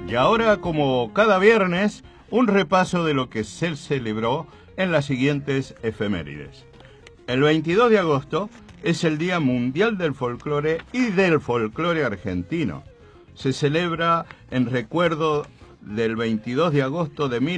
Y ahora, como cada viernes, un repaso de lo que se celebró en las siguientes efemérides. El 22 de agosto es el Día Mundial del Folclore y del Folclore Argentino. Se celebra en recuerdo del 22 de agosto de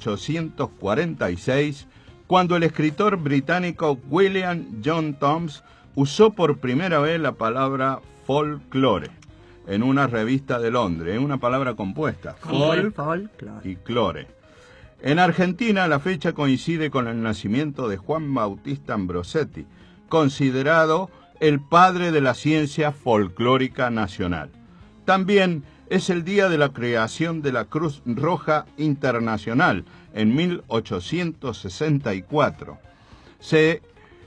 1846, cuando el escritor británico William John Thoms usó por primera vez la palabra folclore en una revista de Londres. Es una palabra compuesta, folclore y clore. En Argentina la fecha coincide con el nacimiento de Juan Bautista Ambrosetti, considerado el padre de la ciencia folclórica nacional. También es el día de la creación de la Cruz Roja Internacional en 1864. Se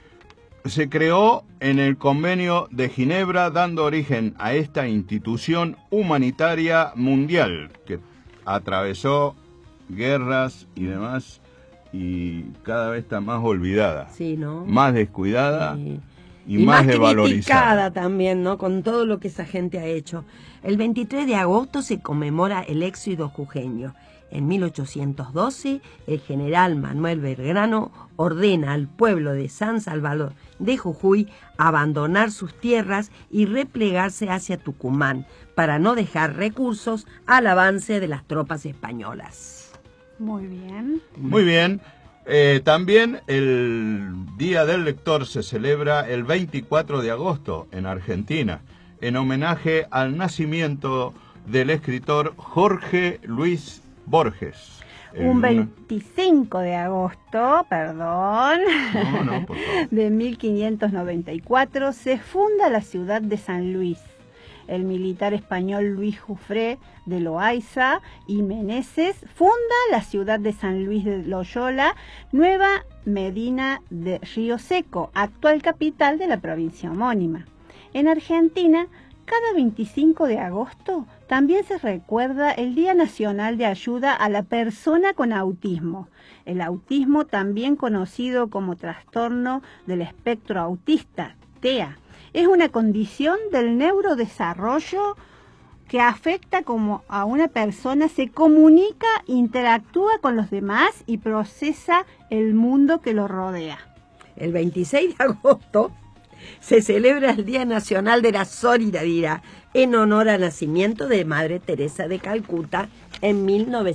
creó en el Convenio de Ginebra, dando origen a esta institución humanitaria mundial que atravesó guerras y demás, y cada vez está más olvidada, sí, ¿no? Más descuidada, sí. y más desvalorizada. Criticada también, ¿no? Con todo lo que esa gente ha hecho. El 23 de agosto se conmemora el éxodo jujeño. En 1812, el general Manuel Belgrano ordena al pueblo de San Salvador de Jujuy abandonar sus tierras y replegarse hacia Tucumán para no dejar recursos al avance de las tropas españolas. Muy bien. Muy bien. También el Día del Lector se celebra el 24 de agosto en Argentina, en homenaje al nacimiento del escritor Jorge Luis Borges. Un 25 de agosto, perdón, no, por favor, de 1594 se funda la ciudad de San Luis. El militar español Luis Jufré de Loayza y Meneses funda la ciudad de San Luis de Loyola, Nueva Medina de Río Seco, actual capital de la provincia homónima. En Argentina, cada 25 de agosto también se recuerda el Día Nacional de Ayuda a la Persona con Autismo. El autismo, también conocido como trastorno del espectro autista, TEA, es una condición del neurodesarrollo que afecta cómo a una persona se comunica, interactúa con los demás y procesa el mundo que lo rodea. El 26 de agosto se celebra el Día Nacional de la Solidaridad en honor al nacimiento de Madre Teresa de Calcuta en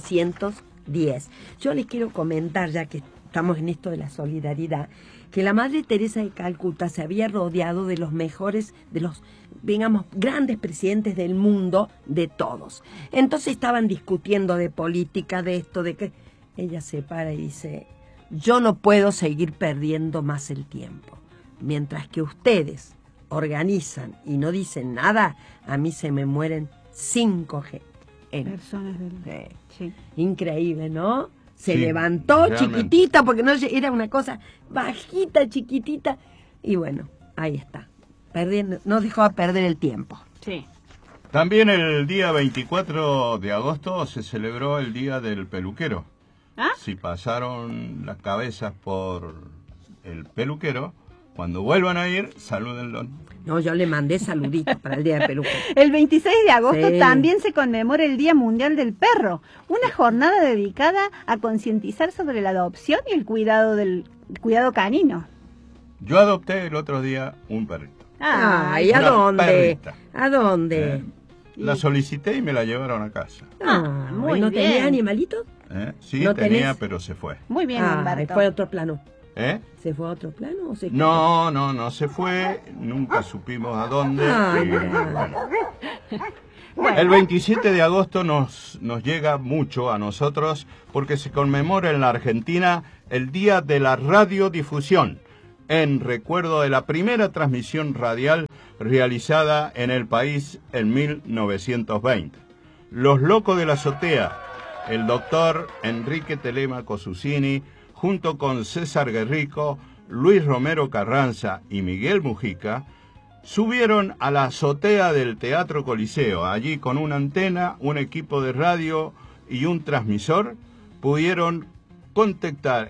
1910. Yo les quiero comentar, ya que estamos en esto de la solidaridad, que la Madre Teresa de Calcuta se había rodeado de los mejores, de los, digamos, grandes presidentes del mundo, de todos. Entonces estaban discutiendo de política, de esto, de que ella se para y dice: yo no puedo seguir perdiendo más el tiempo. Mientras que ustedes organizan y no dicen nada, a mí se me mueren 5 personas del... Sí. Increíble, ¿no? Se sí, levantó realmente. Chiquitita, porque no era una cosa bajita, chiquitita, y bueno, ahí está. No dejó a perder el tiempo. Sí. También el día 24 de agosto se celebró el Día del Peluquero. ¿Ah? Si pasaron las cabezas por el peluquero, cuando vuelvan a ir, salúdenlo. No, yo le mandé saluditos para el Día del Peluquero. El 26 de agosto Sí. también se conmemora el Día Mundial del Perro, una jornada dedicada a concientizar sobre la adopción y el cuidado canino. Yo adopté el otro día un perrito. Ay, ¿a Una dónde? perrita. ¿A dónde? La solicité y me la llevaron a casa. Ah, muy ¿no bien. tenía animalitos? Sí, ¿No tenía, tenés? pero se fue. Muy bien, Humberto. ¿Fue a otro plano? ¿Se fue a otro plano o se quedó? No se fue. Nunca supimos a dónde. Ay, y, mira. bueno. El 27 de agosto nos llega mucho a nosotros porque se conmemora en la Argentina el Día de la Radiodifusión, en recuerdo de la primera transmisión radial realizada en el país en 1920. Los Locos de la Azotea, el doctor Enrique Telemaco Susini, junto con César Guerrico, Luis Romero Carranza y Miguel Mujica, subieron a la azotea del Teatro Coliseo. Allí, con una antena, un equipo de radio y un transmisor, pudieron conectar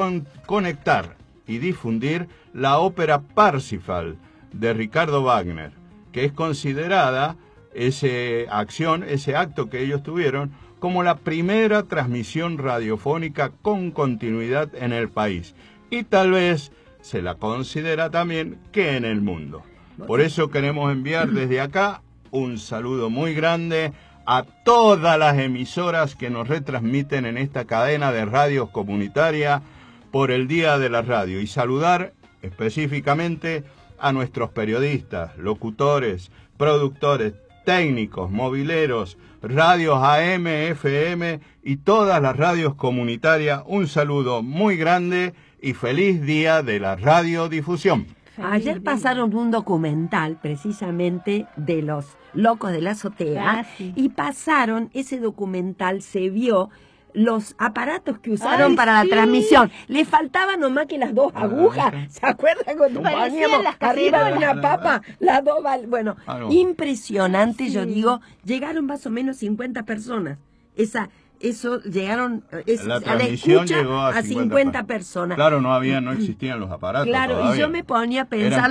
y difundir la ópera Parsifal de Ricardo Wagner, que es considerada ese acto que ellos tuvieron, como la primera transmisión radiofónica con continuidad en el país. Y tal vez se la considera también que en el mundo. Por eso queremos enviar desde acá un saludo muy grande a todas las emisoras que nos retransmiten en esta cadena de radios comunitaria por el Día de la Radio, y saludar específicamente a nuestros periodistas, locutores, productores, técnicos, mobileros, radios AM, FM y todas las radios comunitarias. Un saludo muy grande y feliz Día de la Radiodifusión. Ayer pasaron un documental precisamente de los locos de la azotea, sí. y pasaron, ese documental se vio los aparatos que usaron para la transmisión. Le faltaban nomás que las dos agujas. ¿Se acuerdan cuando poníamos las arriba de una cacerolas? papa las dos? Bueno, No. impresionante, Sí. yo digo, llegaron más o menos 50 personas. Eso llegaron La a la transmisión escucha llegó a 50 personas. Claro, no existían los aparatos. Claro, todavía. y yo me ponía a pensar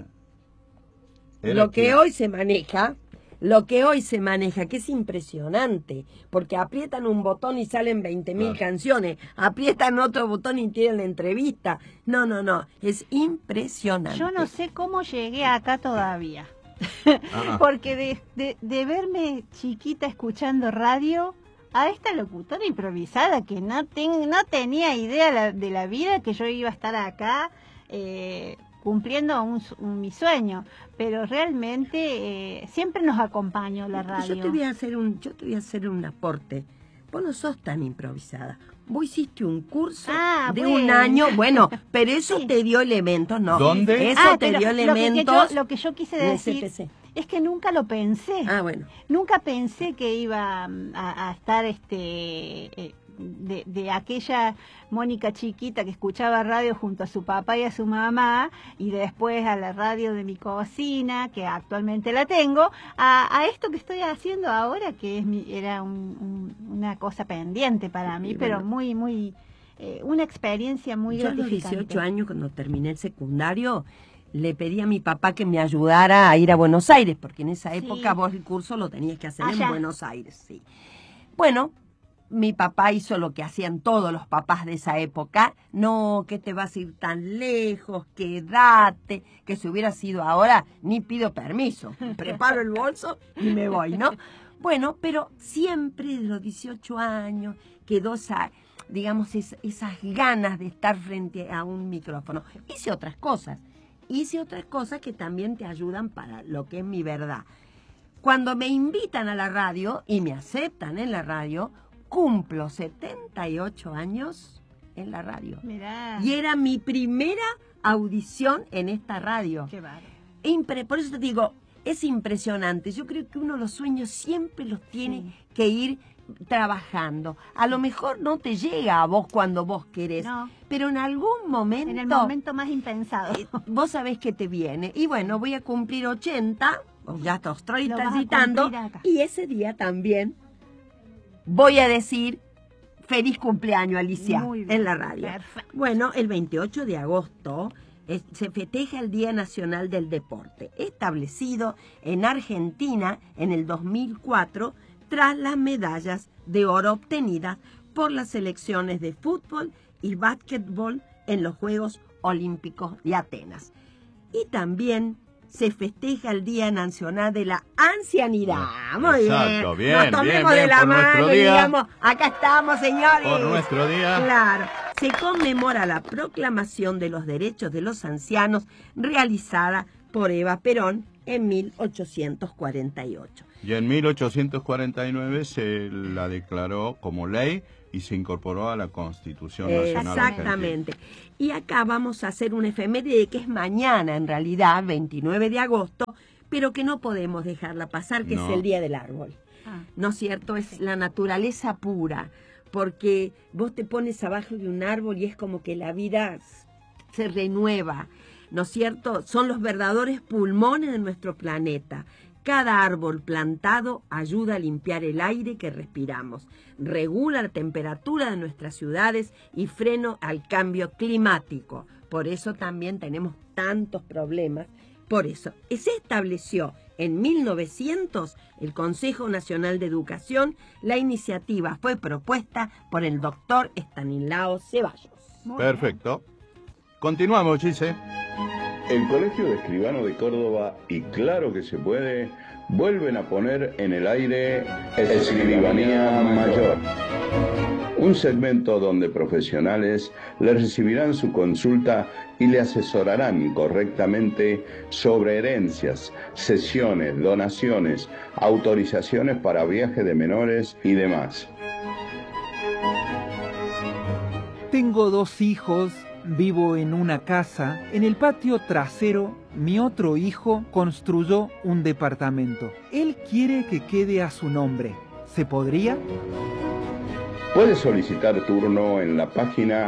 Era que hoy se maneja, que es impresionante, porque aprietan un botón y salen 20.000 Claro. canciones, aprietan otro botón y tienen la entrevista. No, es impresionante. Yo no sé cómo llegué acá todavía. Ah. Porque de verme chiquita escuchando radio a esta locutora improvisada que no tenía idea de la vida, que yo iba a estar acá cumpliendo mi sueño, pero realmente siempre nos acompañó la radio. Yo te voy a hacer un aporte. Vos no sos tan improvisada. Vos hiciste un curso de un bueno. año, bueno, pero eso Sí. te dio elementos, ¿no? ¿Dónde? Eso te pero dio elementos. lo que yo quise en el decir CPC. es que nunca lo pensé. Ah, bueno. Nunca pensé que iba a estar de aquella Mónica chiquita que escuchaba radio junto a su papá y a su mamá, y después a la radio de mi cocina, que actualmente la tengo, a esto que estoy haciendo ahora, que era una cosa pendiente para mí, Y pero bueno. muy una experiencia muy Yo a los gratificante. 18 años, cuando terminé el secundario, le pedí a mi papá que me ayudara a ir a Buenos Aires, porque en esa Sí. época vos el curso lo tenías que hacer Allá. en Buenos Aires. Sí. Bueno, mi papá hizo lo que hacían todos los papás de esa época. No, que te vas a ir tan lejos, quédate, que si hubiera sido ahora, ni pido permiso. Preparo el bolso y me voy, ¿no? Bueno, pero siempre de los 18 años quedó esas ganas de estar frente a un micrófono. Hice otras cosas que también te ayudan para lo que es mi verdad. Cuando me invitan a la radio y me aceptan en la radio, cumplo 78 años en la radio. Mirá, Y era mi primera audición en esta radio. qué bárbaro. Por eso te digo, es impresionante. Yo creo que uno los sueños siempre los tiene Sí. que ir trabajando. A lo mejor no te llega a vos cuando vos querés, No. pero en algún momento, En el momento más impensado. vos sabés que te viene. Y bueno, voy a cumplir 80, o ya te estoy Lo vas a transitando, cumplir acá. y ese día también voy a decir feliz cumpleaños, Alicia, Muy bien, en la radio. perfecto. Bueno, el 28 de agosto se festeja el Día Nacional del Deporte, establecido en Argentina en el 2004 tras las medallas de oro obtenidas por las selecciones de fútbol y básquetbol en los Juegos Olímpicos de Atenas. Y también se festeja el Día Nacional de la Ancianidad. Muy Exacto, bien. bien, Nos tomemos bien, de la por nuestro mano y día. digamos, acá estamos, señores. Por nuestro día. Claro. Se conmemora la proclamación de los derechos de los ancianos realizada por Eva Perón en 1848. Y en 1849 se la declaró como ley y se incorporó a la Constitución Nacional Argentina. Exactamente. Y acá vamos a hacer una efeméride que es mañana, en realidad, 29 de agosto, pero que no podemos dejarla pasar, que No. es el Día del Árbol. Ah. ¿No es cierto? Es la naturaleza pura, porque vos te pones abajo de un árbol y es como que la vida se renueva, ¿no es cierto? Son los verdaderos pulmones de nuestro planeta. Cada árbol plantado ayuda a limpiar el aire que respiramos, regula la temperatura de nuestras ciudades y freno al cambio climático. Por eso también tenemos tantos problemas Por eso, se estableció en 1900 el Consejo Nacional de Educación. La iniciativa fue propuesta por el doctor Estanislao Ceballos. Perfecto. Continuamos, Gise. El Colegio de Escribanos de Córdoba y Claro que se puede vuelven a poner en el aire Escribanía Mayor, un segmento donde profesionales le recibirán su consulta y le asesorarán correctamente sobre herencias, cesiones, donaciones, autorizaciones para viaje de menores y demás. Tengo 2 hijos. Vivo en una casa. En el patio trasero, mi otro hijo construyó un departamento. Él quiere que quede a su nombre. ¿Se podría? Puedes solicitar turno en la página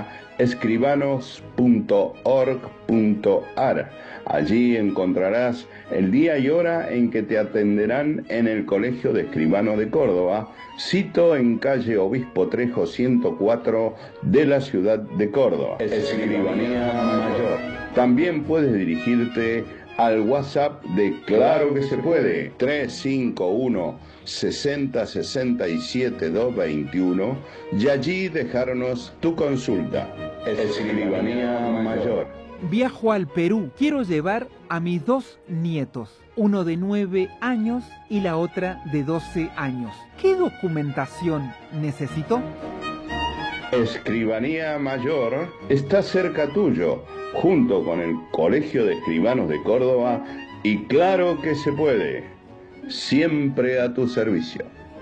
escribanos.org.ar. Allí encontrarás el día y hora en que te atenderán en el Colegio de Escribanos de Córdoba, sito en calle Obispo Trejo 104 de la ciudad de Córdoba. Escribanía Mayor. También puedes dirigirte al WhatsApp de Claro que se puede, 351 60 67 221, y allí dejarnos tu consulta. Escribanía Mayor. Viajo al Perú. Quiero llevar a mis 2 nietos, uno de 9 años y la otra de 12 años. ¿Qué documentación necesito? Escribanía Mayor está cerca tuyo, junto con el Colegio de Escribanos de Córdoba y Claro que se puede, siempre a tu servicio.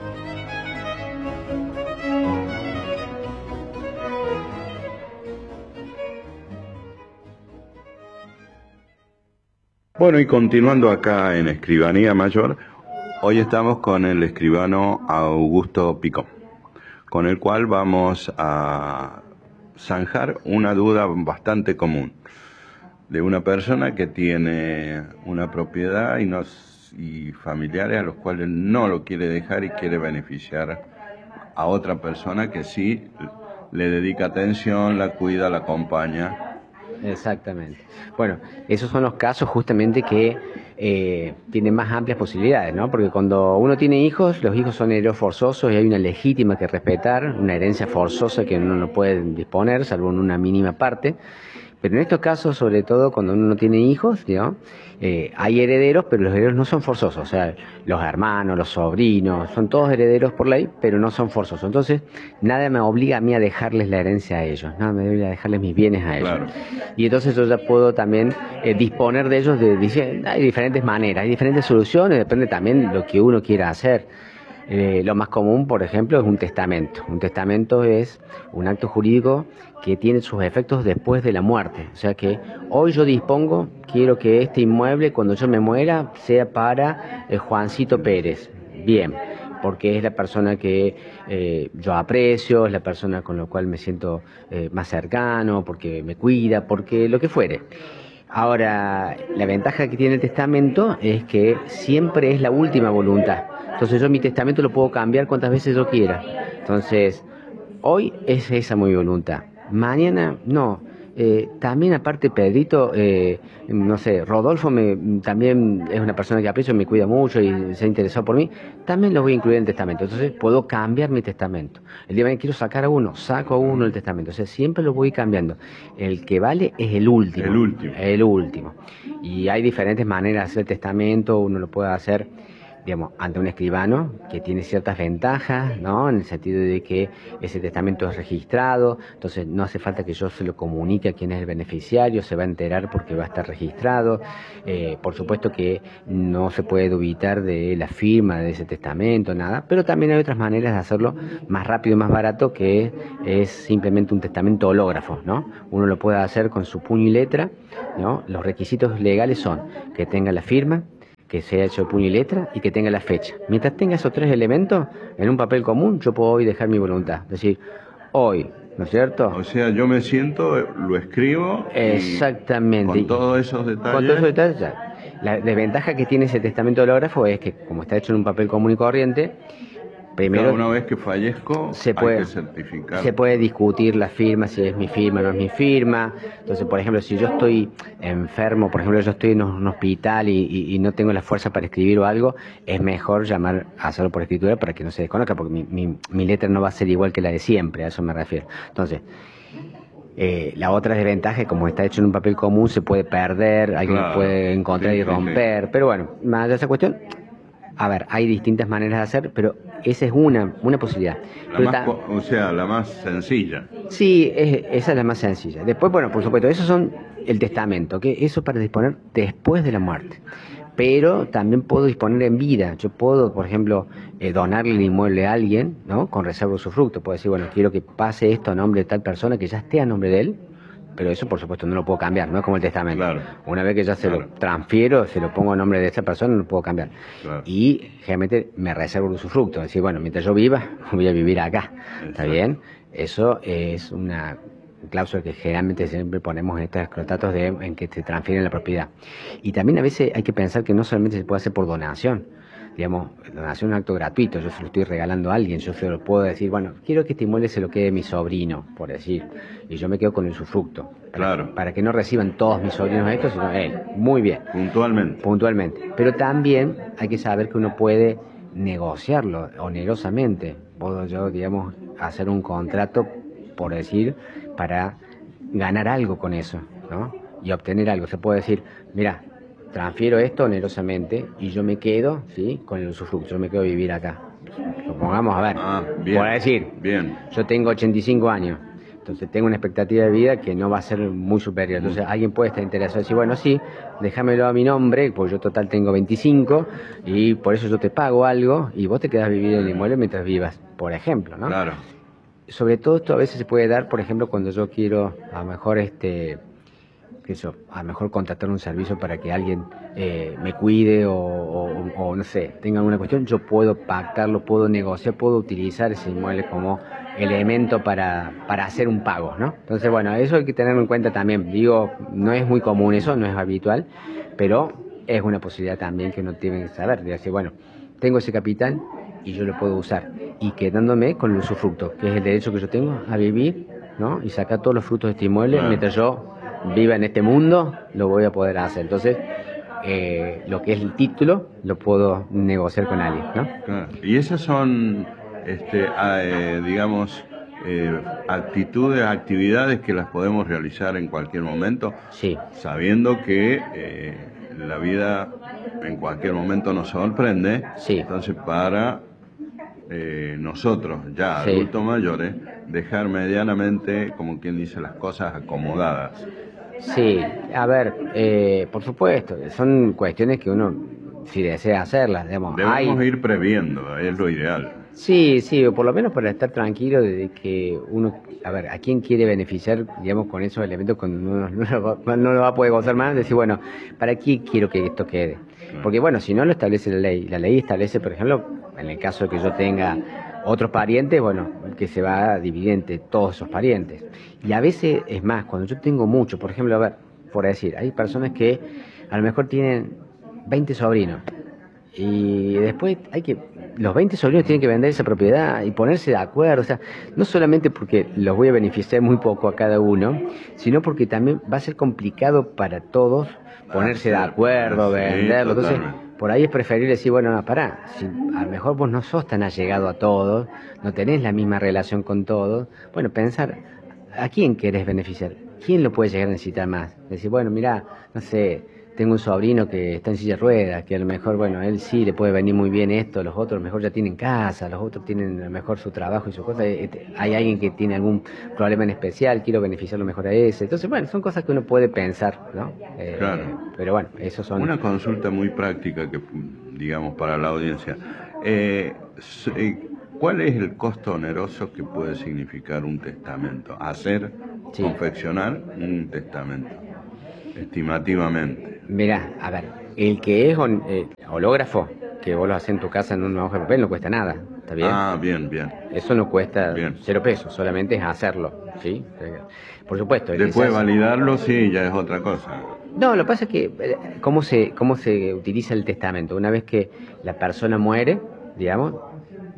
Bueno, y continuando acá en Escribanía Mayor, hoy estamos con el escribano Augusto Picón, con el cual vamos a zanjar una duda bastante común de una persona que tiene una propiedad y familiares a los cuales no lo quiere dejar y quiere beneficiar a otra persona que sí le dedica atención, la cuida, la acompaña. Exactamente. Bueno, esos son los casos justamente que tienen más amplias posibilidades, ¿no? Porque cuando uno tiene hijos, los hijos son herederos forzosos y hay una legítima que respetar, una herencia forzosa que uno no puede disponer, salvo en una mínima parte. Pero en estos casos, sobre todo cuando uno no tiene hijos, ¿no? Hay herederos, pero los herederos no son forzosos. O sea, los hermanos, los sobrinos, son todos herederos por ley, pero no son forzosos. Entonces, nada me obliga a mí a dejarles la herencia a ellos, nada me obliga a dejarles mis bienes a ellos. Claro. Y entonces yo ya puedo también disponer de ellos hay diferentes maneras, hay diferentes soluciones, depende también de lo que uno quiera hacer. Lo más común, por ejemplo, es un testamento. Un testamento es un acto jurídico que tiene sus efectos después de la muerte. O sea que hoy yo dispongo, quiero que este inmueble, cuando yo me muera, sea para Juancito Pérez. Bien, porque es la persona que yo aprecio, es la persona con la cual me siento más cercano, porque me cuida, porque lo que fuere. Ahora, la ventaja que tiene el testamento es que siempre es la última voluntad. Entonces yo mi testamento lo puedo cambiar cuantas veces yo quiera. Entonces, hoy es esa mi voluntad. Mañana, no. También aparte Pedrito, no sé, Rodolfo también es una persona que aprecio, me cuida mucho y se ha interesado por mí. También lo voy a incluir en el testamento. Entonces puedo cambiar mi testamento. El día de mañana quiero sacar a uno, saco a uno del testamento. O sea, siempre lo voy cambiando. El que vale es el último. El último. El último. Y hay diferentes maneras de hacer el testamento. Uno lo puede hacer, digamos, ante un escribano que tiene ciertas ventajas, ¿no? En el sentido de que ese testamento es registrado, entonces no hace falta que yo se lo comunique a quien es el beneficiario, se va a enterar porque va a estar registrado. Por supuesto que no se puede dubitar de la firma de ese testamento, nada, pero también hay otras maneras de hacerlo más rápido y más barato, que es simplemente un testamento hológrafo, ¿no? Uno lo puede hacer con su puño y letra, ¿no? Los requisitos legales son que tenga la firma, que sea hecho de puño y letra y que tenga la fecha. Mientras tenga esos 3 elementos en un papel común, yo puedo hoy dejar mi voluntad. Es decir, hoy, ¿no es cierto? O sea, yo me siento, lo escribo. Exactamente. Con todos esos detalles. Con todos esos detalles, ya. La desventaja que tiene ese testamento hológrafo es que, como está hecho en un papel común y corriente, Primero, una vez que fallezco, se hay puede, que certificar. se puede discutir la firma, si es mi firma o no es mi firma. Entonces, por ejemplo, si yo estoy enfermo, por ejemplo, yo estoy en un hospital y no tengo la fuerza para escribir o algo, es mejor llamar a hacerlo por escritura para que no se desconozca, porque mi letra no va a ser igual que la de siempre, a eso me refiero. Entonces, la otra desventaja es como está hecho en un papel común, se puede perder, alguien lo puede encontrar y romper. Pero bueno, más allá de esa cuestión, a ver, hay distintas maneras de hacer, pero esa es una posibilidad. O sea, la más sencilla. Sí, esa es la más sencilla. Después, bueno, por supuesto, esos son el testamento, que eso para disponer después de la muerte. Pero también puedo disponer en vida. Yo puedo, por ejemplo, donarle el inmueble a alguien, ¿no? Con reserva de usufructo. Puedo decir, bueno, quiero que pase esto a nombre de tal persona, que ya esté a nombre de él. Pero eso, por supuesto, no lo puedo cambiar, no es como el testamento. Claro. Una vez que ya se lo transfiero, se lo pongo a nombre de esa persona, no lo puedo cambiar. Claro. Y generalmente me reservo el usufructo. Es decir, bueno, mientras yo viva, voy a vivir acá. ¿Está bien? Eso es una cláusula que generalmente siempre ponemos en estos contratos en que se transfieren la propiedad. Y también a veces hay que pensar que no solamente se puede hacer por donación. Digamos, donación es un acto gratuito, yo se lo estoy regalando a alguien, yo se lo puedo decir, bueno, quiero que este inmueble se lo quede mi sobrino, por decir, y yo me quedo con el usufructo. Para que no reciban todos mis sobrinos esto, sino él. Muy bien. Puntualmente. Pero también hay que saber que uno puede negociarlo onerosamente. Puedo yo, digamos, hacer un contrato, por decir, para ganar algo con eso, ¿no? Y obtener algo. Se puede decir, mira, transfiero esto onerosamente y yo me quedo, ¿sí?, con el usufructo, yo me quedo a vivir acá. Supongamos, a ver, bien, por decir, yo tengo 85 años, entonces tengo una expectativa de vida que no va a ser muy superior. Entonces alguien puede estar interesado y decir, bueno, sí, déjamelo a mi nombre, porque yo total tengo 25 y por eso yo te pago algo y vos te quedás a vivir en el inmueble mientras vivas, por ejemplo, ¿no? Claro. Sobre todo esto a veces se puede dar, por ejemplo, cuando yo quiero a lo mejor a lo mejor contratar un servicio para que alguien me cuide o no sé, tenga alguna cuestión, yo puedo pactarlo, puedo negociar, puedo utilizar ese inmueble como elemento para hacer un pago, ¿no? Entonces, bueno, eso hay que tenerlo en cuenta también. Digo, no es muy común eso, no es habitual, pero es una posibilidad también que uno tiene que saber, de decir, bueno, tengo ese capital y yo lo puedo usar, y quedándome con el usufructo, que es el derecho que yo tengo a vivir, ¿no? Y sacar todos los frutos de este inmueble, mientras yo viva en este mundo, lo voy a poder hacer. Entonces, lo que es el título, lo puedo negociar con alguien, ¿no? Claro. Y esas son, digamos, actividades que las podemos realizar en cualquier momento, sí, sabiendo que la vida en cualquier momento nos sorprende. Sí. Entonces, para nosotros, ya adultos mayores, dejar medianamente, como quien dice, las cosas acomodadas. Sí, a ver, por supuesto, son cuestiones que uno, si desea hacerlas, digamos, debemos ir previendo, es lo ideal. Sí, o por lo menos para estar tranquilo de que uno, a ver, ¿a quién quiere beneficiar, digamos, con esos elementos cuando uno no lo va a poder gozar más? Decir, bueno, ¿para qué quiero que esto quede? Porque, bueno, si no lo establece la ley establece, por ejemplo, en el caso de que yo tenga otros parientes, bueno, que se va a dividir entre todos esos parientes. Y a veces, es más, cuando yo tengo mucho, por ejemplo, a ver, por decir, hay personas que a lo mejor tienen 20 sobrinos y después los 20 sobrinos tienen que vender esa propiedad y ponerse de acuerdo, o sea, no solamente porque los voy a beneficiar muy poco a cada uno, sino porque también va a ser complicado para todos ponerse de acuerdo, venderlo. Entonces, por ahí es preferible decir, bueno, no, pará, si a lo mejor vos no sos tan allegado a todos, no tenés la misma relación con todos, bueno, pensar, ¿a quién querés beneficiar? ¿Quién lo puede llegar a necesitar más? Decir, bueno, mirá, no sé, tengo un sobrino que está en silla de ruedas, que a lo mejor, bueno, a él sí le puede venir muy bien esto, los otros a lo mejor ya tienen casa, los otros tienen a lo mejor su trabajo y su cosa, hay alguien que tiene algún problema en especial, quiero beneficiarlo mejor a ese. Entonces, bueno, son cosas que uno puede pensar, ¿no? Claro. Pero bueno, esos son... Una consulta muy práctica que, digamos, para la audiencia. ¿Cuál es el costo oneroso que puede significar un testamento? Confeccionar un testamento, estimativamente. Mirá, a ver, el que es hológrafo, que vos lo haces en tu casa en una hoja de papel, no cuesta nada, ¿está bien? Ah, bien. Eso no cuesta 0 pesos, solamente es hacerlo, ¿sí? Por supuesto. Después validarlo, sí, ya es otra cosa. No, lo que pasa es que, ¿cómo se utiliza el testamento? Una vez que la persona muere, digamos,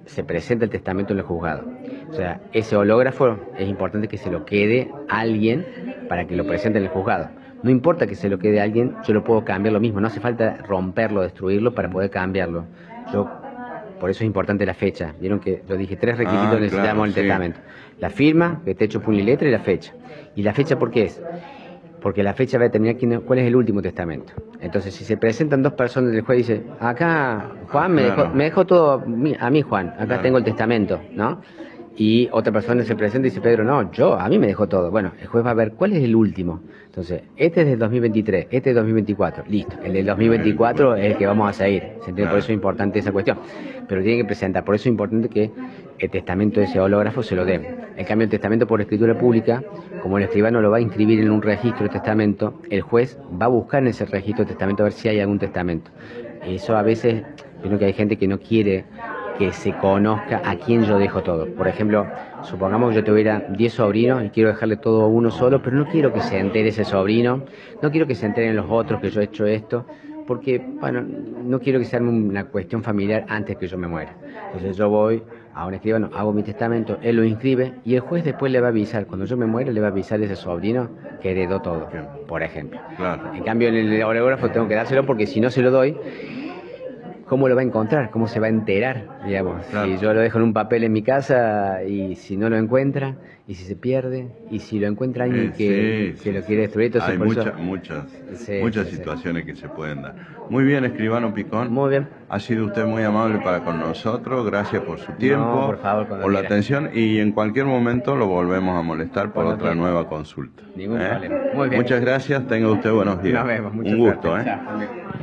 se presenta el testamento en el juzgado. O sea, ese hológrafo es importante que se lo quede a alguien para que lo presente en el juzgado. No importa que se lo quede a alguien, yo lo puedo cambiar lo mismo. No hace falta romperlo, destruirlo para poder cambiarlo. Por eso es importante la fecha. Vieron que yo dije 3 requisitos necesitamos en el testamento. La firma, que esté hecho puño y letra, y la fecha. ¿Y la fecha por qué es? Porque la fecha va a determinar cuál es el último testamento. Entonces, si se presentan 2 personas, el juez dice, acá Juan me dejó todo a mí, Juan, acá tengo el testamento, ¿no? Y otra persona se presenta y dice, Pedro, no, a mí me dejó todo. Bueno, el juez va a ver cuál es el último. Entonces, este es del 2023, este es del 2024, listo. El del 2024 es el que vamos a seguir. ¿Se entiende? Por eso es importante esa cuestión. Pero tiene que presentar, por eso es importante que el testamento de ese hológrafo se lo den. En cambio, el testamento por escritura pública, como el escribano lo va a inscribir en un registro de testamento, el juez va a buscar en ese registro de testamento a ver si hay algún testamento. Eso a veces, creo que hay gente que no quiere que se conozca a quién yo dejo todo. Por ejemplo, supongamos que yo tuviera 10 sobrinos y quiero dejarle todo a uno solo, pero no quiero que se entere ese sobrino, no quiero que se enteren los otros que yo he hecho esto, porque, bueno, no quiero que sea una cuestión familiar antes que yo me muera. Entonces yo voy a un escribano, hago mi testamento, él lo inscribe y el juez después le va a avisar, cuando yo me muera le va a avisar a ese sobrino que heredó todo, por ejemplo. Claro. En cambio en el hológrafo tengo que dárselo porque si no se lo doy, ¿cómo lo va a encontrar? ¿Cómo se va a enterar? Digamos, claro. Si yo lo dejo en un papel en mi casa y si no lo encuentra, y si se pierde, y si lo encuentra alguien que lo quiere destruir. Entonces, hay muchas situaciones que se pueden dar. Muy bien, escribano Picón. Muy bien. Ha sido usted muy amable para con nosotros. Gracias por su tiempo, por favor, por la atención. Y en cualquier momento lo volvemos a molestar por otra nueva consulta. Ningún problema. Muy bien. Muchas gracias. Tenga usted buenos días. Nos vemos. Un gusto.